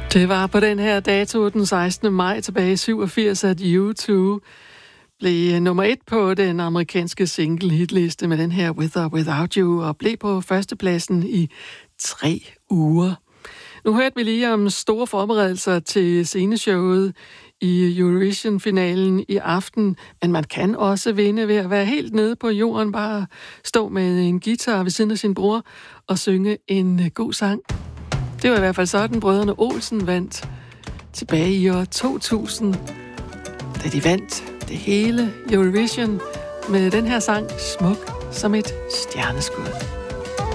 Det var på den her dato, den 16. maj tilbage i 87, at U2 blev nummer 1 på den amerikanske single-hitliste med den her With or Without You, og blev på førstepladsen i 3 uger. Nu hørte vi lige om store forberedelser til sceneshowet i Eurovision-finalen i aften, men man kan også vinde ved at være helt nede på jorden, bare stå med en guitar ved siden af sin bror og synge en god sang. Det var i hvert fald sådan, brødrene Olsen vandt tilbage i år 2000, da de vandt det hele Eurovision med den her sang, Smuk som et stjerneskud.